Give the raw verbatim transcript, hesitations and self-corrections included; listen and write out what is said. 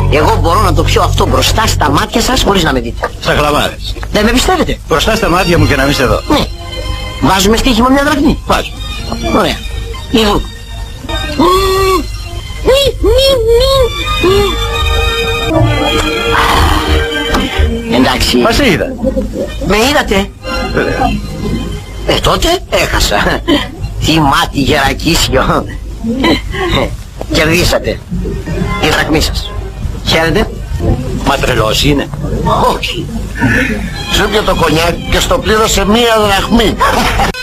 Εγώ μπορώ να το πιω αυτό μπροστά στα μάτια σας χωρίς να με δείτε. Στα χλαμάρες. Δεν με πιστεύετε? Μπροστά στα μάτια μου και να μην σε δω. Ναι. Βάζουμε στοίχημα μια δραχμή. Βάζω. Ωραία. Λοιπόν. Εντάξει. Μας είδα. Με είδατε? Βέβαια. Ε, τότε έχασα. Τι μάτι γερακίσιο. Κερδίσατε. Η δραχμή σας. Χαίρετε. Μα τρελός είναι. Όχι. Σου έπια το κονιάκ και στο πλήρωσε μία δραχμή.